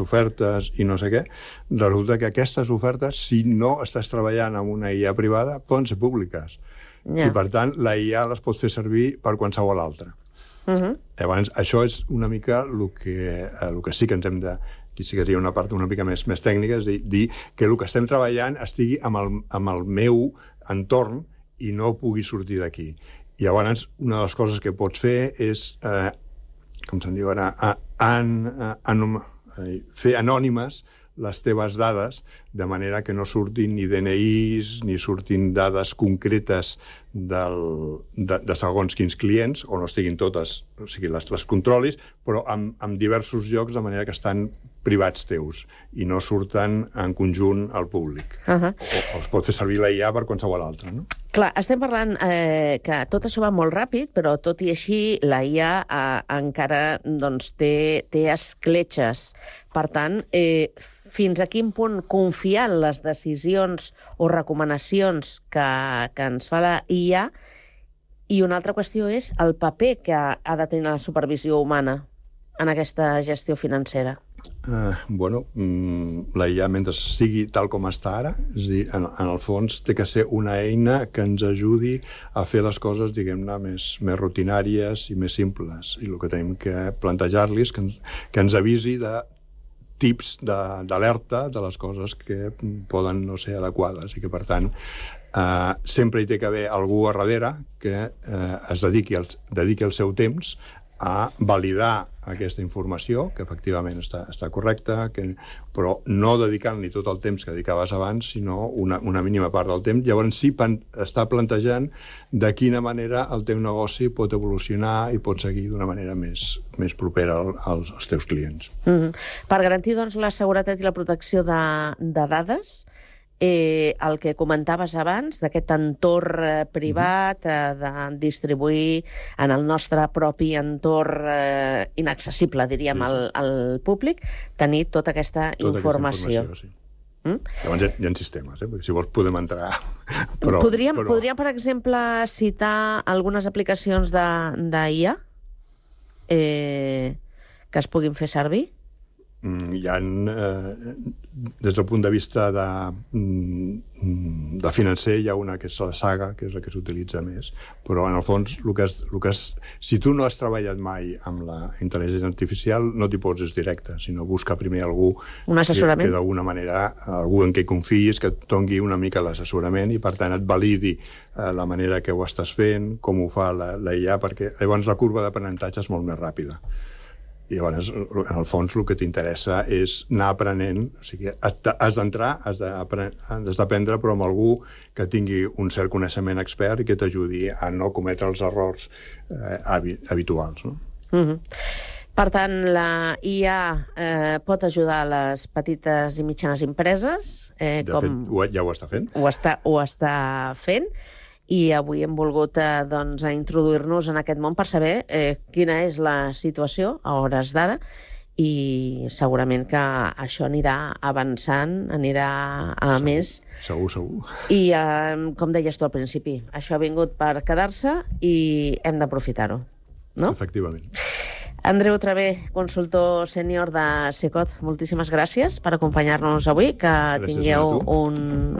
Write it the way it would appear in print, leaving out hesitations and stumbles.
ofertes i no sé què, resulta que aquestes ofertes, si no estàs treballant amb una IA privada, poden ser públiques. I, per tant, la IA les pot fer servir per qualsevol altra. Llavors, això és una mica el que sí que ens hem de... Aquí sí que seria una part una mica més tècnica, és dir que el que estem treballant estigui amb el meu entorn i no pugui sortir d'aquí. I llavors, una de les coses que pots fer és, com se'n diu ara, fer anònimes les teves dades, de manera que no surtin ni DNIs, ni surtin dades concretes de segons quins clients, o no estiguin totes, o sigui, les controlis, però en diversos llocs, de manera que estan privats teus, i no surten en conjunt al públic. O es pot fer servir la IA per qualsevol altra, no? Clar, estem parlant que tot això va molt ràpid, però tot i així la IA encara té escletxes. Per tant, fins a quin punt confiar en les decisions o recomanacions que ens fa la IA? I una altra qüestió és el paper que ha de tenir la supervisió humana en aquesta gestió financera. La IA, mentre sigui tal com està ara, és a dir, en el fons té que ser una eina que ens ajudi a fer les coses, diguem-ne, més rutinàries i més simples. I el que tenim que plantejar-li és que ens avisi de tips d'alerta de les coses que poden no ser adequades i que, per tant, sempre hi té que haver algú a darrere que es dediqui el seu temps a validar aquesta informació, que efectivament està correcta, però no dedicant-li tot el temps que dedicaves abans, sinó una mínima part del temps. Llavors sí està plantejant de quina manera el teu negoci pot evolucionar i pot seguir d'una manera més propera als teus clients. Per garantir, doncs, la seguretat i la protecció de dades, el que comentaves abans, d'aquest entorn privat, de distribuir en el nostre propi entorn inaccessible, diríem, al públic, tenir tota aquesta informació. Sí. Llavors hi ha sistemes, si vols podem entrar. Podríem, per exemple, citar algunes aplicacions d'IA que es puguin fer servir? Hi ha, des del punt de vista de financer, hi ha una que és la Saga, que és la que s'utilitza més, però en el fons, si tu no has treballat mai amb la intel·ligència artificial, no t'hi poses directe, sinó busca primer algú que d'alguna manera, algú en què confiïs, que et doni una mica l'assessorament i per tant et validi la manera que ho estàs fent, com ho fa la IA, perquè llavors la curva d'aprenentatge és molt més ràpida. I llavors, en el fons, el que t'interessa és anar aprenent, o sigui, has d'entrar, has d'aprendre, però amb algú que tingui un cert coneixement expert i que t'ajudi a no cometre els errors habituals. Per tant, la IA pot ajudar a les petites i mitjanes empreses. De fet, ja ho està fent. Ho està fent. I avui hem volgut introduir-nos en aquest món per saber quina és la situació a hores d'ara i segurament que això anirà avançant, anirà a més. Segur. I, com deies tu al principi, això ha vingut per quedar-se i hem d'aprofitar-ho, no? Efectivament. Andreu Travé, consultor sènior de Secot, moltíssimes gràcies per acompanyar-nos avui. Que tingueu un